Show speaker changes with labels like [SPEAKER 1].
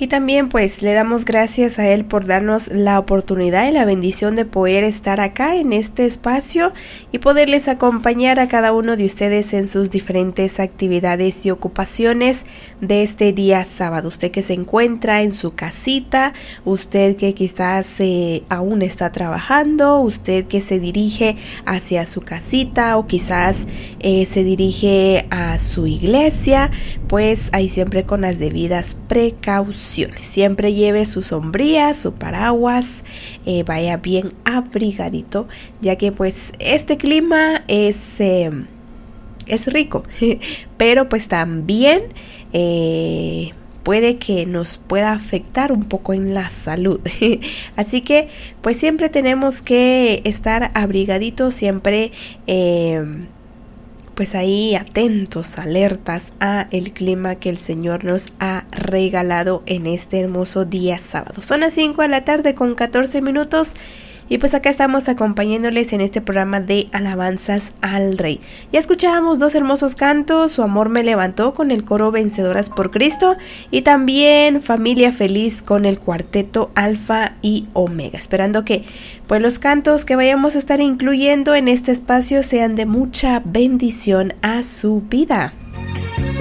[SPEAKER 1] también pues le damos gracias a Él por darnos la oportunidad y la bendición de poder estar acá en este espacio y poderles acompañar a cada uno de ustedes en sus diferentes actividades y ocupaciones de este día sábado. Usted que se encuentra en su casita, usted que quizás aún está trabajando, usted que se dirige hacia su casita o quizás se dirige a su iglesia, pues ahí siempre con las debidas precauciones. Siempre lleve su sombrilla, su paraguas, vaya bien abrigadito, ya que pues este clima es rico, pero pues también puede que nos pueda afectar un poco en la salud. Así que pues siempre tenemos que estar abrigaditos, siempre pues ahí atentos, alertas a el clima que el Señor nos ha regalado en este hermoso día sábado. Son las 5 de la tarde con 14 minutos y pues acá estamos acompañándoles en este programa de alabanzas al Rey. Ya escuchábamos dos hermosos cantos, Su amor me levantó con el coro Vencedoras por Cristo y también Familia Feliz con el cuarteto Alfa y Omega. Esperando que pues los cantos que vayamos a estar incluyendo en este espacio sean de mucha bendición a su vida.